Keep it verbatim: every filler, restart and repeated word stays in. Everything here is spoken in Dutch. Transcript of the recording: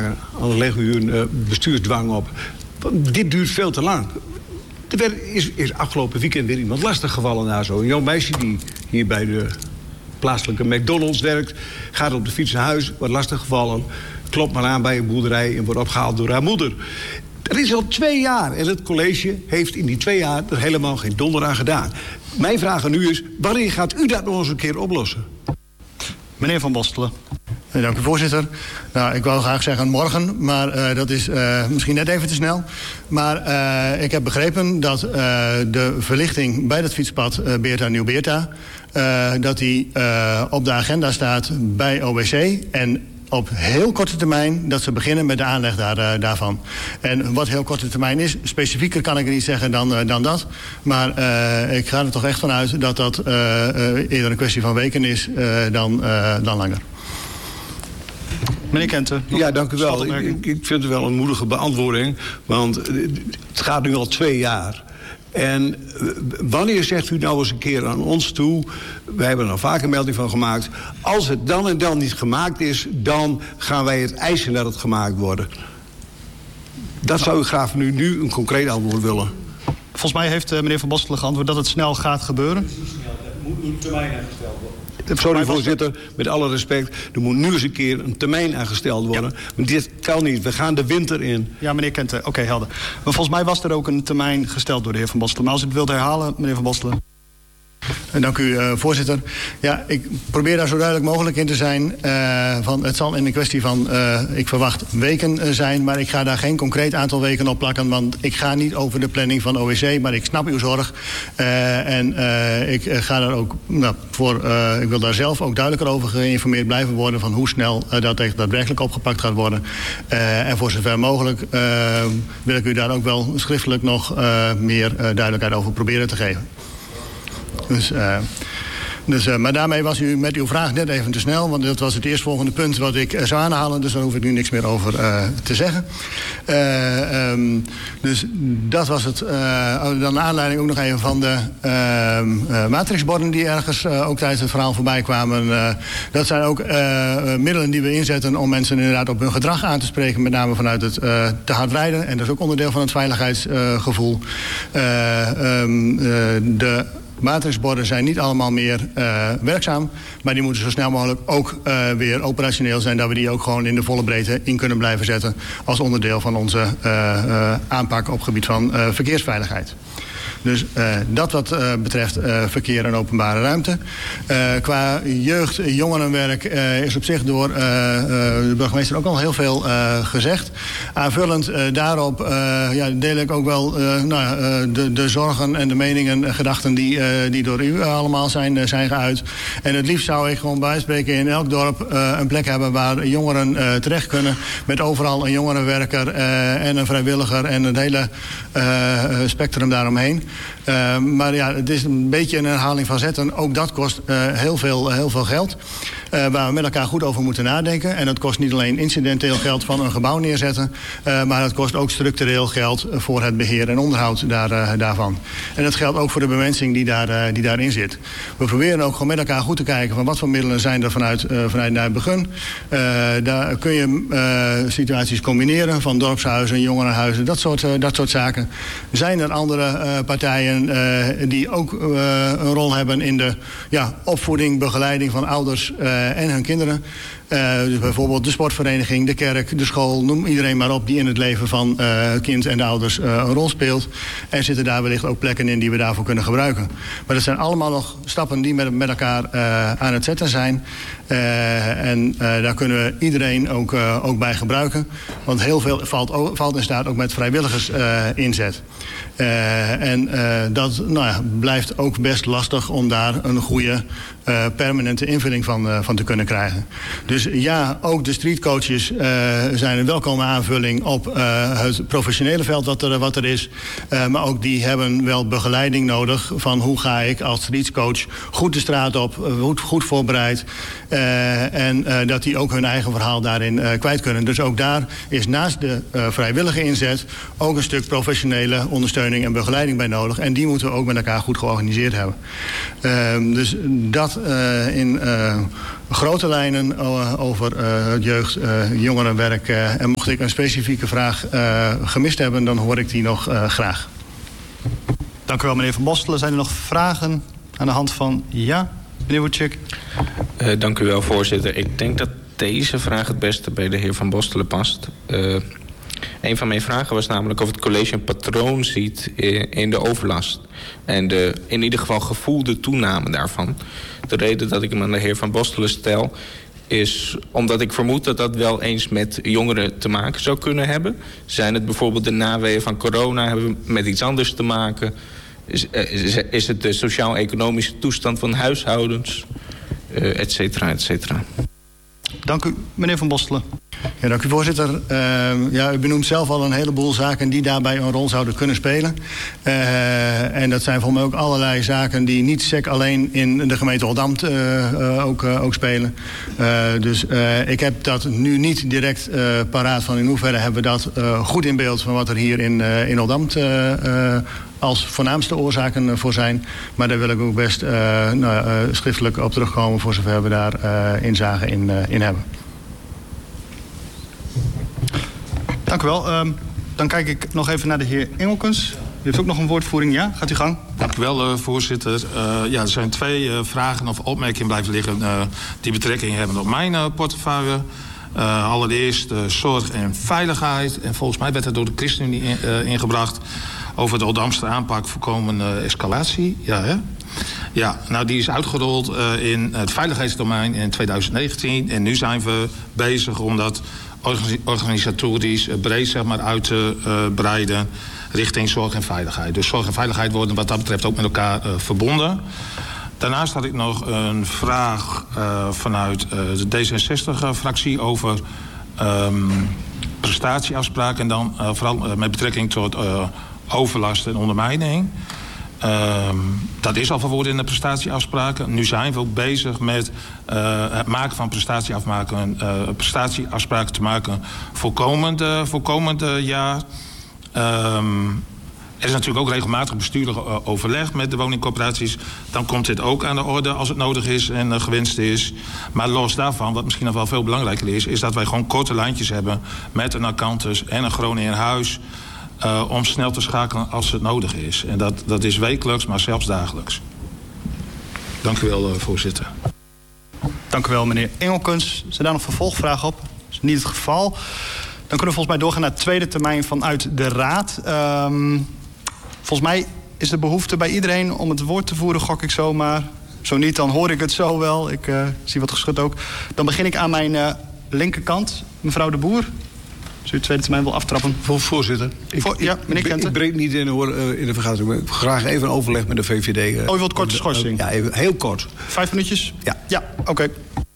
vragen, dan leggen we u een uh, bestuursdwang op. Want dit duurt veel te lang. Er werd, is, is afgelopen weekend weer iemand lastiggevallen daar zo. Een jong meisje die hier bij de plaatselijke McDonald's werkt, gaat op de fiets naar huis, wordt lastiggevallen, klopt maar aan bij een boerderij en wordt opgehaald door haar moeder. Dat is al twee jaar en het college heeft in die twee jaar er helemaal geen donder aan gedaan. Mijn vraag aan u is, wanneer gaat u dat nog eens een keer oplossen? Meneer Van Bostelen. Dank u, voorzitter. Nou, ik wou graag zeggen morgen, maar uh, dat is uh, misschien net even te snel. Maar uh, ik heb begrepen dat uh, de verlichting bij dat fietspad uh, Beerta Nieuw-Beerta, Uh, dat die uh, op de agenda staat bij O W C en op heel korte termijn dat ze beginnen met de aanleg daar, uh, daarvan. En wat heel korte termijn is, specifieker kan ik er niet zeggen dan, uh, dan dat. Maar uh, ik ga er toch echt vanuit dat dat uh, uh, eerder een kwestie van weken is uh, dan, uh, dan langer. Meneer Kenten. Ja, dank u wel. Ik, ik vind het wel een moedige beantwoording, want het gaat nu al twee jaar. En wanneer zegt u nou eens een keer aan ons toe, wij hebben er al vaker melding van gemaakt, als het dan en dan niet gemaakt is, dan gaan wij het eisen dat het gemaakt wordt. Dat zou ik graag van u nu een concreet antwoord willen. Volgens mij heeft uh, meneer Van Bostelen geantwoord dat het snel gaat gebeuren. Er moet een termijn ingesteld worden. Sorry, voorzitter, met alle respect. Er moet nu eens een keer een termijn aangesteld worden. Ja. Want dit kan niet. We gaan de winter in. Ja, meneer Kenten. Oké, okay, helder. Maar volgens mij was er ook een termijn gesteld door de heer Van Bostelen. Maar als u het wilt herhalen, meneer Van Bostelen. Dank u, uh, voorzitter. Ja, ik probeer daar zo duidelijk mogelijk in te zijn. Uh, van, het zal in een kwestie van, uh, ik verwacht, weken uh, zijn. Maar ik ga daar geen concreet aantal weken op plakken. Want ik ga niet over de planning van O W C. Maar ik snap uw zorg. Uh, en uh, ik uh, ga daar ook nou, voor. Uh, ik wil daar zelf ook duidelijker over geïnformeerd blijven worden. Van hoe snel uh, dat echt daadwerkelijk opgepakt gaat worden. Uh, en voor zover mogelijk uh, wil ik u daar ook wel schriftelijk nog uh, meer uh, duidelijkheid over proberen te geven. Dus, uh, dus, uh, maar daarmee was u met uw vraag net even te snel. Want dat was het eerstvolgende punt wat ik uh, zou aanhalen. Dus daar hoef ik nu niks meer over uh, te zeggen. Uh, um, dus dat was het. Uh, dan de aanleiding ook nog even van de uh, uh, matrixborden die ergens uh, ook tijdens het verhaal voorbij kwamen. Uh, dat zijn ook uh, middelen die we inzetten om mensen inderdaad op hun gedrag aan te spreken. Met name vanuit het uh, te hard rijden. En dat is ook onderdeel van het veiligheidsgevoel. Uh, uh, um, uh, de matrixborden zijn niet allemaal meer uh, werkzaam. Maar die moeten zo snel mogelijk ook uh, weer operationeel zijn. Dat we die ook gewoon in de volle breedte in kunnen blijven zetten. Als onderdeel van onze uh, uh, aanpak op gebied van uh, verkeersveiligheid. Dus uh, dat wat uh, betreft uh, verkeer en openbare ruimte. Uh, qua jeugd, jongerenwerk uh, is op zich door uh, uh, de burgemeester ook al heel veel uh, gezegd. Aanvullend uh, daarop uh, ja, deel ik ook wel uh, nou, uh, de, de zorgen en de meningen en gedachten die, uh, die door u allemaal zijn, uh, zijn geuit. En het liefst zou ik gewoon bij wijze van spreken in elk dorp uh, een plek hebben waar jongeren uh, terecht kunnen. Met overal een jongerenwerker uh, en een vrijwilliger en het hele uh, spectrum daaromheen. Uh, maar ja, het is een beetje een herhaling van zetten. Ook dat kost uh, heel, veel, heel veel geld. Uh, waar we met elkaar goed over moeten nadenken. En dat kost niet alleen incidenteel geld van een gebouw neerzetten. Uh, maar het kost ook structureel geld voor het beheer en onderhoud daar, uh, daarvan. En dat geldt ook voor de bemensing die, daar, uh, die daarin zit. We proberen ook gewoon met elkaar goed te kijken van wat voor middelen zijn er vanuit, uh, vanuit Nijbegun. Uh, daar kun je uh, situaties combineren van dorpshuizen, jongerenhuizen, dat soort, uh, dat soort zaken. Zijn er andere uh, partijen uh, die ook uh, een rol hebben in de ja, opvoeding, begeleiding van ouders uh, en hun kinderen. Uh, dus bijvoorbeeld de sportvereniging, de kerk, de school, noem iedereen maar op die in het leven van uh, het kind en de ouders uh, een rol speelt. En zitten daar wellicht ook plekken in die we daarvoor kunnen gebruiken. Maar dat zijn allemaal nog stappen die met, met elkaar uh, aan het zetten zijn. Uh, en uh, daar kunnen we iedereen ook, uh, ook bij gebruiken. Want heel veel valt, valt in staat ook met vrijwilligers uh, inzet. Uh, en uh, dat nou ja, blijft ook best lastig om daar een goede uh, permanente invulling van, uh, van te kunnen krijgen. Dus ja, ook de streetcoaches uh, zijn een welkome aanvulling op uh, het professionele veld wat er, wat er is. Uh, maar ook die hebben wel begeleiding nodig van hoe ga ik als streetcoach goed de straat op, uh, goed, goed voorbereid. Uh, en uh, dat die ook hun eigen verhaal daarin uh, kwijt kunnen. Dus ook daar is naast de uh, vrijwillige inzet ook een stuk professionele ondersteuning en begeleiding bij nodig. En die moeten we ook met elkaar goed georganiseerd hebben. Uh, dus dat uh, in uh, grote lijnen uh, over uh, het jeugd, uh, jongerenwerk. Uh, en mocht ik een specifieke vraag uh, gemist hebben, dan hoor ik die nog uh, graag. Dank u wel, meneer Van Bostelen. Zijn er nog vragen aan de hand van ja, meneer Wojcik? Uh, dank u wel, voorzitter. Ik denk dat deze vraag het beste bij de heer Van Bostelen past. Uh, een van mijn vragen was namelijk of het college een patroon ziet in de overlast. En de in ieder geval gevoelde toename daarvan. De reden dat ik hem aan de heer Van Bostelen stel is omdat ik vermoed dat dat wel eens met jongeren te maken zou kunnen hebben. Zijn het bijvoorbeeld de naweeën van corona, hebben we met iets anders te maken? Is, is, is het de sociaal-economische toestand van huishoudens, uh, et cetera, et cetera. Dank u, meneer Van Bostelen. Ja, dank u, voorzitter. Uh, ja, u benoemt zelf al een heleboel zaken die daarbij een rol zouden kunnen spelen. Uh, en dat zijn voor mij ook allerlei zaken die niet sec alleen in de gemeente Oldambt uh, uh, ook, uh, ook spelen. Uh, dus uh, ik heb dat nu niet direct uh, paraat van in hoeverre hebben we dat uh, goed in beeld van wat er hier in, uh, in Oldambt uh, uh, als voornaamste oorzaken voor zijn. Maar daar wil ik ook best uh, nou, uh, schriftelijk op terugkomen voor zover we daar uh, inzage in, uh, in hebben. Dank u wel. Um, dan kijk ik nog even naar de heer Engelkens. U heeft ook nog een woordvoering. Ja, gaat u gang. Dank u wel, uh, voorzitter. Uh, ja, er zijn twee uh, vragen of opmerkingen blijven liggen uh, die betrekking hebben op mijn uh, portefeuille. Uh, allereerst uh, zorg en veiligheid. En volgens mij werd het door de ChristenUnie in, uh, ingebracht over de Oldambtse aanpak voorkomen uh, escalatie. Ja, hè? Ja, nou die is uitgerold uh, in het veiligheidsdomein in twintig negentien. En nu zijn we bezig om dat organisatorisch breed zeg maar, uit te uh, breiden richting zorg en veiligheid. Dus zorg en veiligheid worden wat dat betreft ook met elkaar uh, verbonden. Daarnaast had ik nog een vraag uh, vanuit uh, de D zesenzestig-fractie over um, prestatieafspraken en dan uh, vooral uh, met betrekking tot uh, overlast en ondermijning. Um, dat is al verwoord in de prestatieafspraken. Nu zijn we ook bezig met uh, het maken van prestatieafspraken, uh, prestatieafspraken te maken voor komende, voor komende jaar. Um, er is natuurlijk ook regelmatig bestuurlijk overleg met de woningcorporaties. Dan komt dit ook aan de orde als het nodig is en uh, gewenst is. Maar los daarvan, wat misschien nog wel veel belangrijker is, is dat wij gewoon korte lijntjes hebben met een accountant en een Groninger in huis. Uh, om snel te schakelen als het nodig is. En dat, dat is wekelijks, maar zelfs dagelijks. Dank u wel, uh, voorzitter. Dank u wel, meneer Engelkens. Zijn daar nog vervolgvragen op? Dat is niet het geval. Dan kunnen we volgens mij doorgaan naar het tweede termijn vanuit de Raad. Um, volgens mij is de behoefte bij iedereen om het woord te voeren, gok ik zomaar. Zo niet, dan hoor ik het zo wel. Ik uh, zie wat geschud ook. Dan begin ik aan mijn uh, linkerkant. Mevrouw de Boer. Als u het tweede termijn wil aftrappen. Voorzitter. Ik, Voor, ja, meneer ik, ik breek niet in, hoor, uh, in de vergadering. Maar graag even een overleg met de V V D. Uh, oh, u wilt korte schorsing? Uh, ja, even, heel kort. Vijf minuutjes? Ja. Ja, oké. Okay.